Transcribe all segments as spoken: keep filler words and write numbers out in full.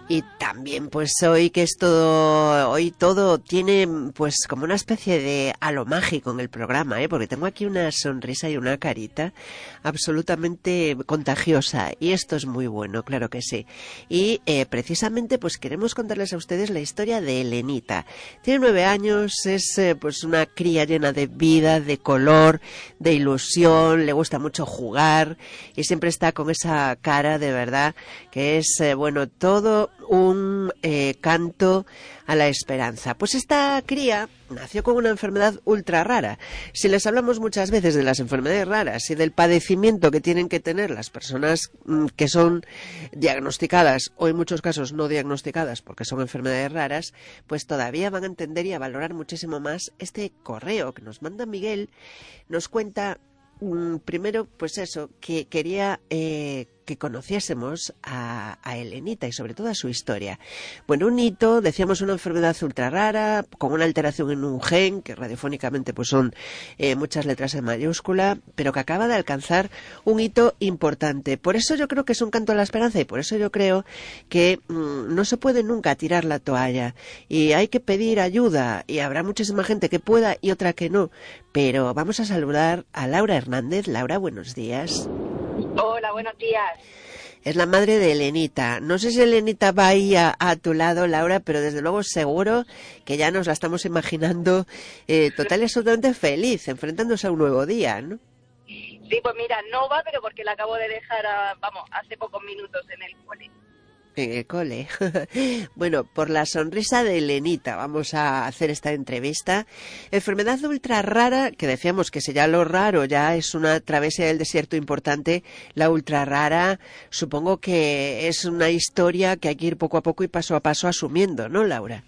Y también pues hoy que es todo, hoy todo tiene pues como una especie de halo mágico en el programa, ¿eh? Porque tengo aquí una sonrisa y una carita absolutamente contagiosa y esto es muy bueno, claro que sí. Y eh, precisamente pues queremos contarles a ustedes la historia de Elenita. Tiene nueve años, es eh, pues una cría llena de vida, de color, de ilusión, le gusta mucho jugar y siempre está con esa cara de verdad que es eh, bueno todo un eh, canto a la esperanza. Pues esta cría nació con una enfermedad ultra rara. Si les hablamos muchas veces de las enfermedades raras y del padecimiento que tienen que tener las personas mm, que son diagnosticadas o en muchos casos no diagnosticadas porque son enfermedades raras, pues todavía van a entender y a valorar muchísimo más este correo que nos manda Miguel. Nos cuenta mm, primero pues eso, que quería eh, que conociésemos a, a Elenita y sobre todo a su historia. Bueno, un hito, decíamos una enfermedad ultra rara, con una alteración en un gen, que radiofónicamente pues son eh, muchas letras en mayúscula, pero que acaba de alcanzar un hito importante. Por eso yo creo que es un canto a la esperanza y por eso yo creo que mmm, no se puede nunca tirar la toalla y hay que pedir ayuda y habrá muchísima gente que pueda y otra que no. Pero vamos a saludar a Laura Hernández. Laura, buenos días. Hola, buenos días. Es la madre de Elenita. No sé si Elenita va ahí a, a tu lado, Laura, pero desde luego seguro que ya nos la estamos imaginando eh, total y absolutamente feliz, enfrentándose a un nuevo día, ¿no? Sí, pues mira, no va, pero porque la acabo de dejar, a, vamos, hace pocos minutos en el cole. En el cole. Bueno, por la sonrisa de Elenita vamos a hacer esta entrevista. Enfermedad ultra rara, que decíamos que si ya lo raro ya es una travesía del desierto importante, la ultra rara supongo que es una historia que hay que ir poco a poco y paso a paso asumiendo, ¿no, Laura?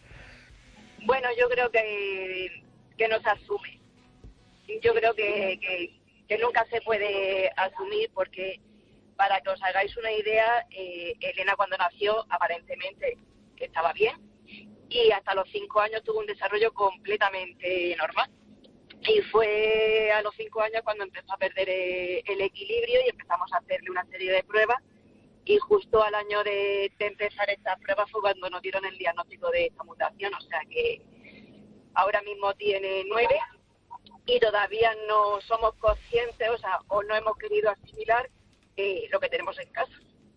Bueno, yo creo que, que no se asume. Yo creo que, que, que nunca se puede asumir porque... Para que os hagáis una idea, eh, Elena cuando nació aparentemente estaba bien y hasta los cinco años tuvo un desarrollo completamente normal. Y fue a los cinco años cuando empezó a perder eh, el equilibrio y empezamos a hacerle una serie de pruebas y justo al año de, de empezar estas pruebas fue cuando nos dieron el diagnóstico de esta mutación, o sea que ahora mismo tiene nueve y todavía no somos conscientes, o sea, o no hemos querido asimilar Eh, lo que tenemos en casa.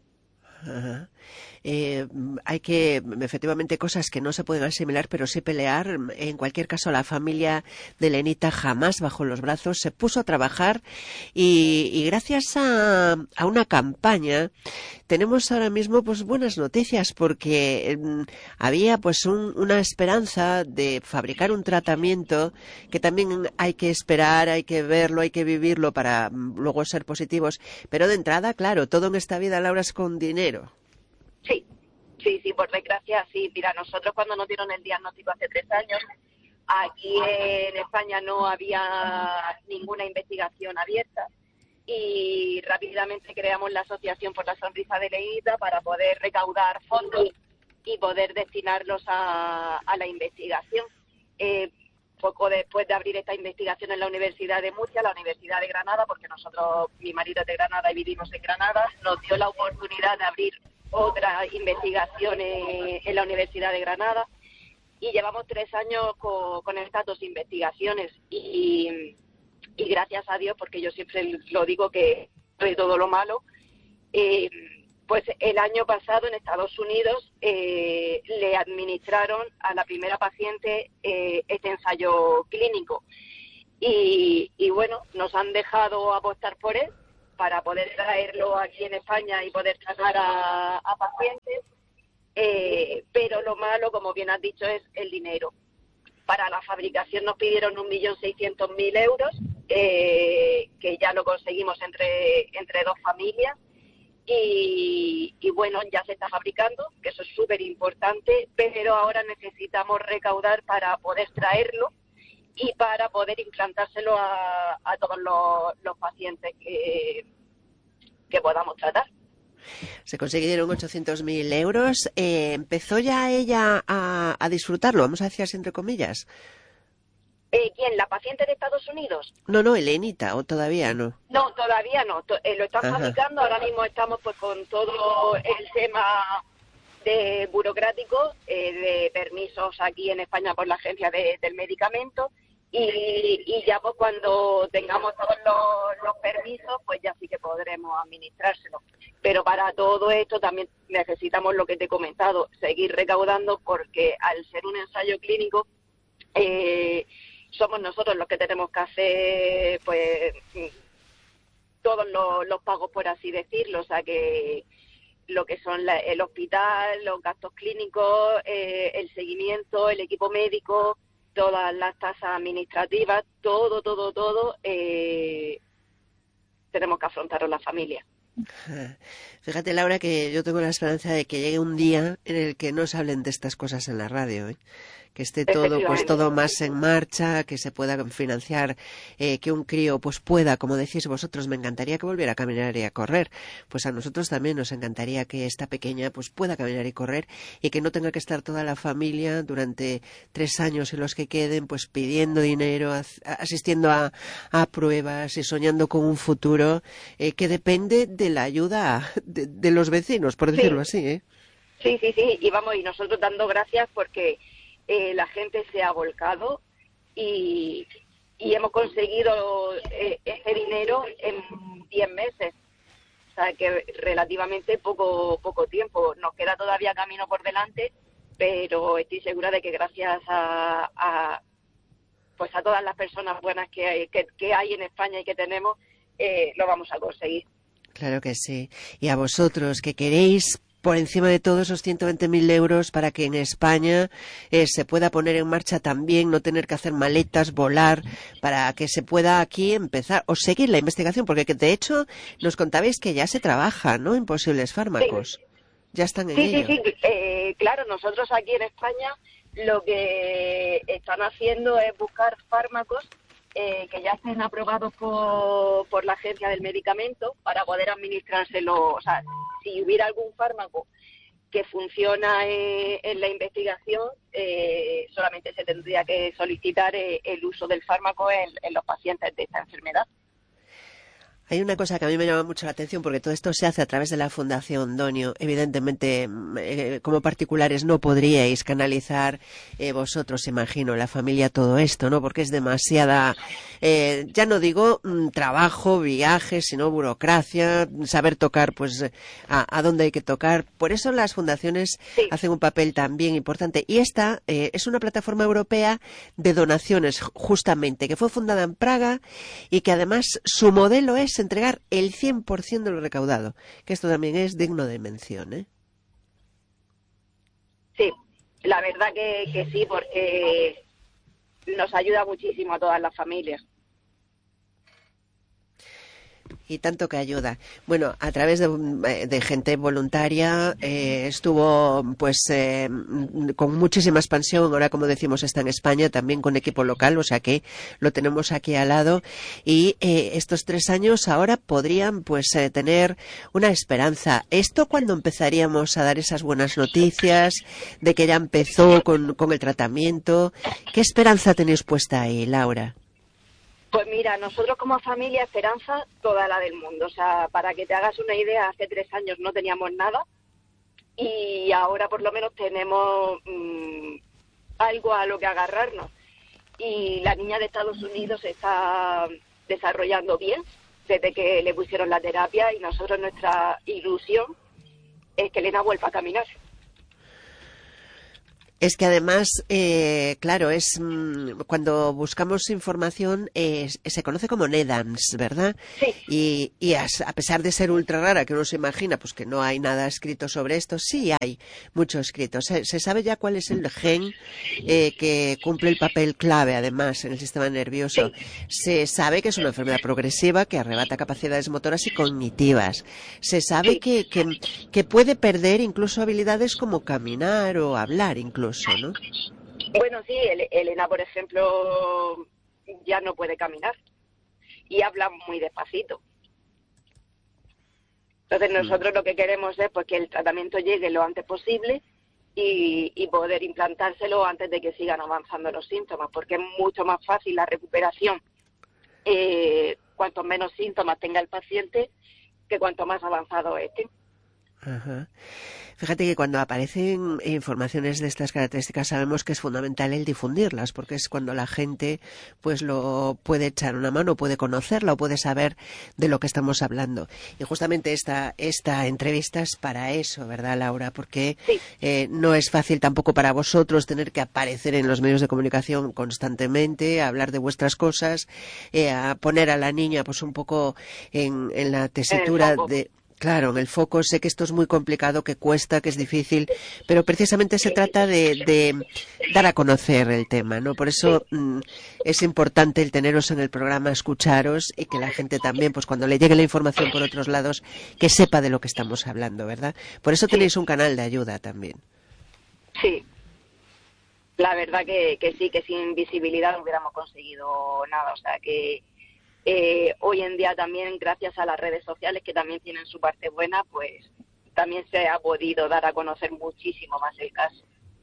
Ajá. Eh, hay que, efectivamente, cosas que no se pueden asimilar, pero sí pelear. En cualquier caso, la familia de Elenita jamás bajó los brazos, se puso a trabajar y, y gracias a, a una campaña tenemos ahora mismo pues buenas noticias porque eh, había pues un, una esperanza de fabricar un tratamiento que también hay que esperar, hay que verlo, hay que vivirlo para mm, luego ser positivos, pero de entrada, claro, todo en esta vida, Laura, es con dinero. Sí, sí, sí, por desgracia, sí. Mira, nosotros cuando nos dieron el diagnóstico hace tres años, aquí en España no había ninguna investigación abierta y rápidamente creamos la Asociación por la Sonrisa de Elenita para poder recaudar fondos y poder destinarlos a, a la investigación. Eh, poco después de abrir esta investigación en la Universidad de Murcia, la Universidad de Granada, porque nosotros, mi marido es de Granada y vivimos en Granada, nos dio la oportunidad de abrir otra investigación en, en la Universidad de Granada y llevamos tres años con, con estas dos investigaciones y, y gracias a Dios, porque yo siempre lo digo que de todo lo malo, eh, pues el año pasado en Estados Unidos eh, le administraron a la primera paciente eh, este ensayo clínico y, y bueno, nos han dejado apostar por él para poder traerlo aquí en España y poder tratar a, a pacientes, eh, pero lo malo, como bien has dicho, es el dinero. Para la fabricación nos pidieron un millón seiscientos mil euros, eh, que ya lo conseguimos entre, entre dos familias, y, y bueno, ya se está fabricando, que eso es súper importante, pero ahora necesitamos recaudar para poder traerlo y para poder implantárselo a, a todos los, los pacientes que, que podamos tratar. Se consiguieron ochocientos mil euros. Eh, ¿Empezó ya ella a, a disfrutarlo? Vamos a decir así entre comillas. Eh, ¿Quién? ¿La paciente de Estados Unidos? No, no, Elenita, o todavía no. No, todavía no. To- eh, lo están Ajá. fabricando. Ahora mismo estamos pues con todo el tema de burocrático, eh, de permisos aquí en España por la Agencia de, del Medicamento, y, y ya pues cuando tengamos todos los, los permisos, pues ya sí que podremos administrárselo. Pero para todo esto también necesitamos lo que te he comentado, seguir recaudando, porque al ser un ensayo clínico, eh, somos nosotros los que tenemos que hacer pues todos los, los pagos, por así decirlo, o sea que lo que son la, el hospital, los gastos clínicos, eh, el seguimiento, el equipo médico, todas las tasas administrativas, todo, todo, todo, eh, tenemos que afrontarlo las familias. Fíjate, Laura, que yo tengo la esperanza de que llegue un día en el que no se hablen de estas cosas en la radio, ¿eh? Que esté todo, pues todo más en marcha, que se pueda financiar, eh, que un crío pues pueda, como decís vosotros, me encantaría que volviera a caminar y a correr. Pues a nosotros también nos encantaría que esta pequeña pues pueda caminar y correr, y que no tenga que estar toda la familia durante tres años y los que queden pues pidiendo dinero, asistiendo a, a pruebas y soñando con un futuro eh, que depende de la ayuda de, de los vecinos, por decirlo sí. así, ¿eh? Sí, sí, sí, y vamos, y nosotros dando gracias porque Eh, la gente se ha volcado y, y hemos conseguido eh, ese dinero en diez meses, o sea que relativamente poco poco tiempo. Nos queda todavía camino por delante, pero estoy segura de que gracias a, a pues a todas las personas buenas que hay, que, que hay en España y que tenemos, eh, lo vamos a conseguir. Claro que sí. Y a vosotros que queréis, por encima de todo, esos ciento veinte mil euros para que en España eh, se pueda poner en marcha también, no tener que hacer maletas, volar, para que se pueda aquí empezar o seguir la investigación, porque de hecho nos contabais que ya se trabaja, ¿no?, en posibles fármacos. Sí. Ya están en sí, ello. Sí, sí, eh, claro, nosotros aquí en España lo que están haciendo es buscar fármacos Eh, que ya estén aprobados por, por la Agencia del Medicamento para poder administrárselo. O sea, si hubiera algún fármaco que funciona eh, en la investigación, eh, solamente se tendría que solicitar eh, el uso del fármaco en, en los pacientes de esta enfermedad. Hay una cosa que a mí me llama mucho la atención, porque todo esto se hace a través de la Fundación Donio. Evidentemente, eh, como particulares no podríais canalizar eh, vosotros, imagino, la familia, todo esto, ¿no? Porque es demasiada, eh, ya no digo mm, trabajo, viajes, sino burocracia, saber tocar, pues, a, a dónde hay que tocar. Por eso las fundaciones sí. hacen un papel también importante. Y esta eh, es una plataforma europea de donaciones, justamente, que fue fundada en Praga y que además su modelo es entregar el cien por ciento de lo recaudado, que esto también es digno de mención, ¿eh? Sí, la verdad que, que sí, porque nos ayuda muchísimo a todas las familias. Y tanto que ayuda. Bueno, a través de, de gente voluntaria eh, estuvo pues eh, con muchísima expansión. Ahora, como decimos, está en España también con equipo local, o sea que lo tenemos aquí al lado. Y eh, estos tres años ahora podrían pues eh, tener una esperanza. ¿Esto cuándo empezaríamos a dar esas buenas noticias de que ya empezó con, con el tratamiento? ¿Qué esperanza tenéis puesta ahí, Laura? Pues mira, nosotros como familia, esperanza toda la del mundo. O sea, para que te hagas una idea, hace tres años no teníamos nada y ahora por lo menos tenemos mmm, algo a lo que agarrarnos. Y la niña de Estados Unidos se está desarrollando bien desde que le pusieron la terapia, y nosotros, nuestra ilusión es que Elena vuelva a caminar. Es que además, eh, claro, es mmm, cuando buscamos información eh, se conoce como NEDAMS, ¿verdad? Sí. Y, y a, a pesar de ser ultra rara, que uno se imagina pues que no hay nada escrito sobre esto, sí hay mucho escrito. Se, se sabe ya cuál es el gen eh, que cumple el papel clave, además, en el sistema nervioso. Sí. Se sabe que es una enfermedad progresiva que arrebata capacidades motoras y cognitivas. Se sabe Sí. que, que, que puede perder incluso habilidades como caminar o hablar, incluso. ¿No? Bueno, sí, Elena, por ejemplo, ya no puede caminar y habla muy despacito. Entonces nosotros mm. lo que queremos es pues que el tratamiento llegue lo antes posible y, y poder implantárselo antes de que sigan avanzando los síntomas, porque es mucho más fácil la recuperación eh, cuanto menos síntomas tenga el paciente que cuanto más avanzado esté. Ajá. Fíjate que cuando aparecen informaciones de estas características sabemos que es fundamental el difundirlas, porque es cuando la gente pues lo puede echar una mano, puede conocerla o puede saber de lo que estamos hablando. Y justamente esta esta entrevista es para eso, ¿verdad, Laura? Porque Sí. eh, no es fácil tampoco para vosotros tener que aparecer en los medios de comunicación constantemente, a hablar de vuestras cosas, eh, a poner a la niña pues un poco en, en la tesitura de... Claro, en el foco. Sé que esto es muy complicado, que cuesta, que es difícil, pero precisamente se trata de, de dar a conocer el tema, ¿no? Por eso mm, es importante el teneros en el programa, escucharos y que la gente también, pues cuando le llegue la información por otros lados, que sepa de lo que estamos hablando, ¿verdad? Por eso tenéis un canal de ayuda también. Sí, la verdad que, que sí, que sin visibilidad no hubiéramos conseguido nada, o sea que... Eh, hoy en día también, gracias a las redes sociales, que también tienen su parte buena, pues también se ha podido dar a conocer muchísimo más el caso.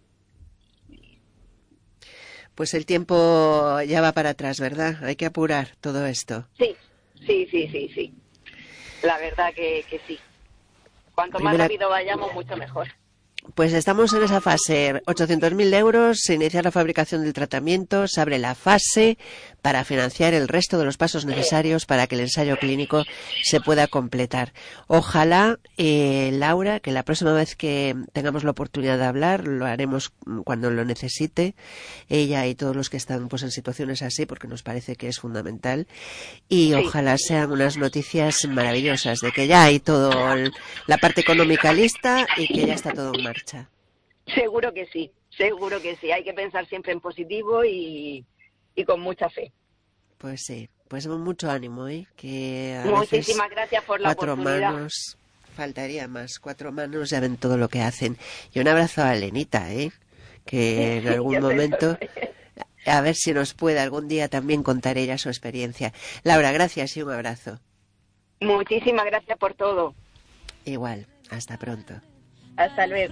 Pues el tiempo ya va para atrás, ¿verdad? Hay que apurar todo esto. Sí, sí, sí, sí, sí. La verdad que, que sí. Cuanto Primera... más rápido vayamos, mucho mejor. Pues estamos en esa fase, ochocientos mil euros, se inicia la fabricación del tratamiento, se abre la fase para financiar el resto de los pasos necesarios para que el ensayo clínico se pueda completar. Ojalá, eh, Laura, que la próxima vez que tengamos la oportunidad de hablar, lo haremos cuando lo necesite, ella y todos los que están pues en situaciones así, porque nos parece que es fundamental, y sí. Ojalá sean unas noticias maravillosas de que ya hay todo el, la parte económica lista y que ya está todo en marcha. Seguro que sí, seguro que sí. Hay que pensar siempre en positivo y, y con mucha fe. Pues sí, pues mucho ánimo, ¿eh? Que a Muchísimas veces gracias por la cuatro oportunidad. manos, faltaría más, cuatro manos ya ven todo lo que hacen. Y un abrazo a Elenita, ¿eh? Que en algún momento, a ver si nos puede algún día también contar ella su experiencia. Laura, gracias y un abrazo. Muchísimas gracias por todo. Igual, hasta pronto. Hasta luego.